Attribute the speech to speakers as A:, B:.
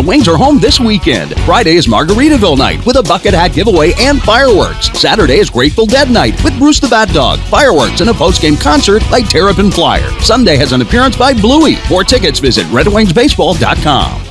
A: Wings are home this weekend. Friday is Margaritaville night with a bucket hat giveaway and fireworks. Saturday is Grateful Dead night with Bruce the Bat Dog, fireworks, and a post-game concert by Terrapin Flyer. Sunday has an appearance by Bluey. For tickets, visit redwingsbaseball.com.